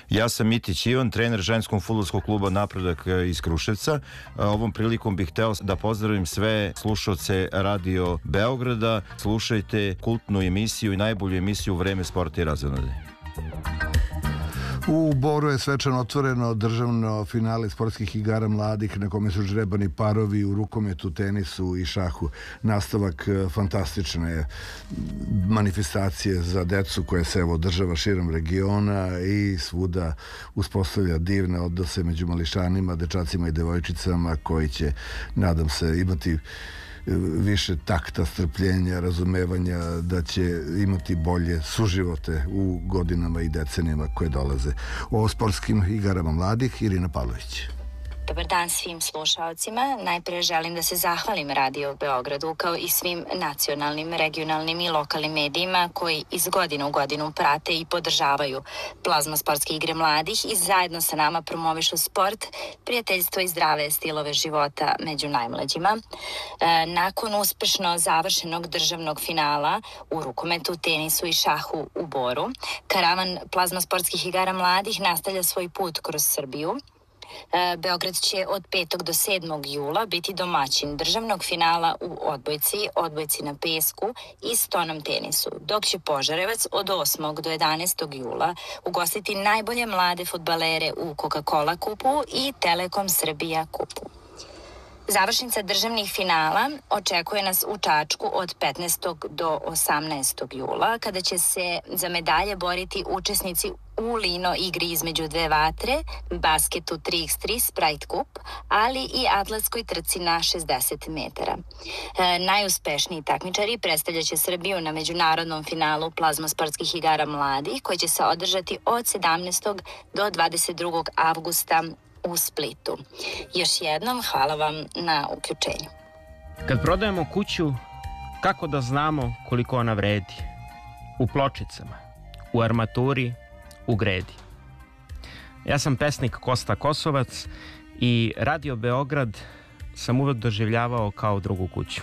Ja sam Mitić Ivan, trener ženskog fudbalskog kluba Napredak iz Kruševca. Ovom prilikom bih hteo da pozdravim sve slušaoce Radio Beograda. Slušajte kultnu emisiju i najbolju emisiju Vreme sporta i razonode. U Boru je svečano otvoreno državno finale sportskih igara mladih na kome su žrebani parovi u rukometu, tenisu i šahu. Nastavak fantastične manifestacije za decu koja se održava širom regiona i svuda uspostavlja divne odnose među mališanima, dečacima i devojčicama koji će, nadam se, imati više takta, strpljenja, razumevanja, da će imati bolje suživote u godinama i decenijama koje dolaze. O sportskim igarama mladih, Irina Pavlović. Dobar dan svim slušaocima. Najprije želim da se zahvalim Radio Beogradu kao i svim nacionalnim, regionalnim i lokalnim medijima koji iz godine u godinu prate i podržavaju plazma sportske igre mladih i zajedno sa nama promovišu sport, prijateljstvo i zdrave stilove života među najmlađima. Nakon uspešno završenog državnog finala u rukometu, tenisu i šahu u Boru, karavan plazma sportskih igara mladih nastavlja svoj put kroz Srbiju. Beograd će od 5. do 7. jula biti domaćin državnog finala u odbojci na pesku i stonom tenisu, dok će Požarevac od 8. do 11. jula ugostiti najbolje mlade fudbalere u Coca-Cola kupu i Telekom Srbija kupu. Završnica državnih finala očekuje nas u Čačku od 15. do 18. jula, kada će se za medalje boriti učesnici u lino igri između dve vatre, basketu 3x3 Sprite Cup, ali i atletskoj trci na 60 metara. Najuspešniji takmičari predstavljaće Srbiju na međunarodnom finalu plazma sportskih igara mladih, koji će se održati od 17. do 22. avgusta u Splitu. Još jednom hvala vam na uključenju. Kad prodajemo kuću, kako da znamo koliko ona vredi? U pločicama, u armaturi, u gredi. Ja sam pesnik Kosta Kosovac i Radio Beograd sam uvek doživljavao kao drugu kuću.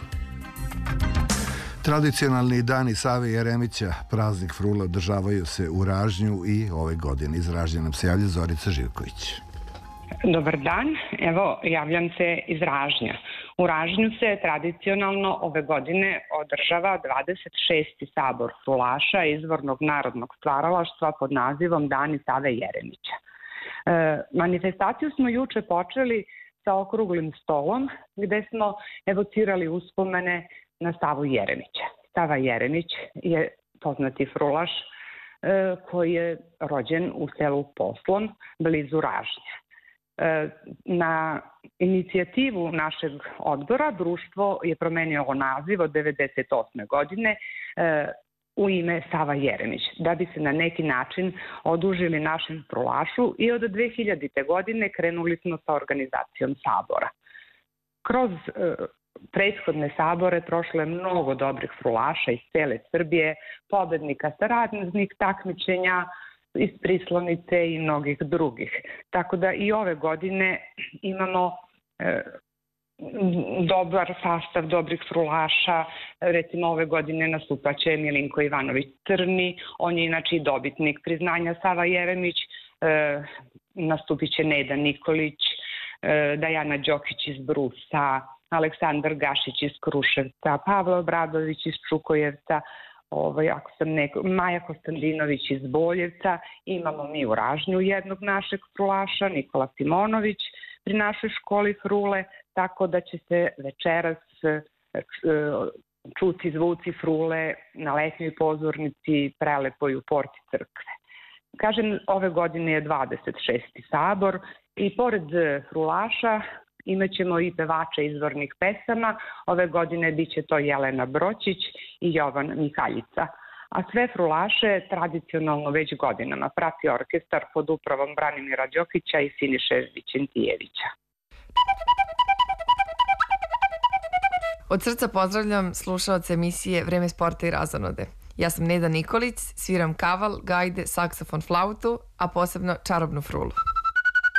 Tradicionalni dani Save Jeremića, praznik frule, održavaju se u Ražnju i ove godine. Iz Ražnja nam se javlja Zorica Živković. Dobar dan, evo javljam se iz Ražnja. U Ražnju se tradicionalno ove godine održava 26. sabor frulaša izvornog narodnog stvaralaštva pod nazivom Dani Save Jeremića. Manifestaciju smo juče počeli sa okruglim stolom gde smo evocirali uspomene na Savu Jeremića. Sava Jeremić je poznati frulaš koji je rođen u selu Poslon blizu Ražnja. Na inicijativu našeg odbora društvo je promenilo naziv od 1998. godine u ime Sava Jeremić, da bi se na neki način odužili našem frulašu i od 2000. godine krenuli smo sa organizacijom sabora. Kroz prethodne sabore prošlo je mnogo dobrih frulaša iz cele Srbije, pobednika sa raznih takmičenja, iz Prislonice i mnogih drugih. Tako da i ove godine imamo dobar sastav dobrih frulaša. Recimo ove godine nastupaće Milinko Ivanović Crni, on je inače i dobitnik priznanja Sava Jeremić, nastupit će Neda Nikolić, Dajana Đokić iz Brusa, Aleksandar Gašić iz Kruševca, Pavle Obradović iz Čukojevca, Maja Kostandinović iz Boljevca, imamo mi u Ražnju jednog našeg frulaša, Nikola Simonović, pri našoj školi frule, tako da će se večeras čuti zvuci frule na letnjoj pozornici prelepoj u porti crkve. Kažem, ove godine je 26. sabor i pored frulaša imaćemo i pevače izvornih pesama. Ove godine biće to Jelena Broćić i Jovan Mihaljica. A sve frulaše tradicionalno već godinama prati orkestar pod upravom Branimira Đokića i Siniše Vićentijevića. Od srca pozdravljam slušaoce emisije Vreme sporta i razonode. Ja sam Neda Nikolić, sviram kaval, gajde, saksofon, flautu, a posebno čarobnu frulu.